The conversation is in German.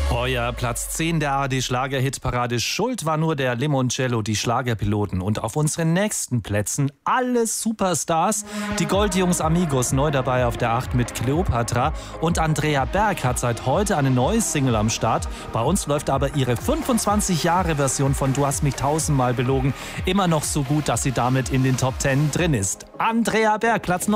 Euer Platz 10 der ARD-Schlager-Hitparade. Schuld war nur der Limoncello, die Schlagerpiloten. Und auf unseren nächsten Plätzen alle Superstars. Die Goldjungs Amigos neu dabei auf der 8 mit Cleopatra. Und Andrea Berg hat seit heute eine neue Single am Start. Bei uns läuft aber ihre 25-Jahre-Version von Du hast mich tausendmal belogen immer noch so gut, dass sie damit in den Top 10 drin ist. Andrea Berg, Platz 9.